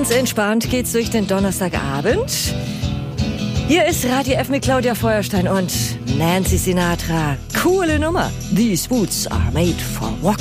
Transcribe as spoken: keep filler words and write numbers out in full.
Ganz entspannt geht's durch den Donnerstagabend. Hier ist Radio F mit Claudia Feuerstein und Nancy Sinatra. Coole Nummer. These boots are made for walking.